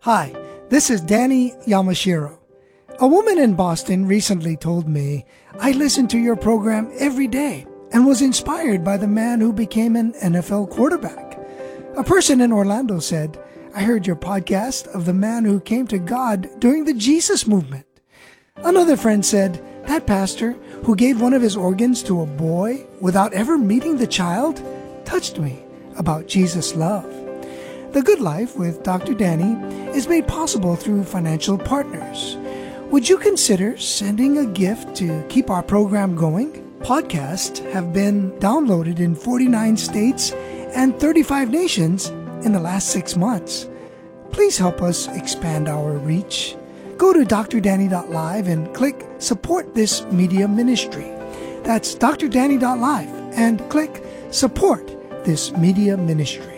Hi, this is Danny Yamashiro. A woman in Boston recently told me, I listen to your program every day and was inspired by the man who became an NFL quarterback. A person in Orlando said, I heard your podcast of the man who came to God during the Jesus movement. Another friend said, that pastor who gave one of his organs to a boy without ever meeting the child touched me about Jesus' love. The Good Life with Dr. Danny is made possible through financial partners. Would you consider sending a gift to keep our program going? Podcasts have been downloaded in 49 states and 35 nations in the last 6 months. Please help us expand our reach. Go to drdanny.live and click Support This Media Ministry. That's drdanny.live and click Support This Media Ministry.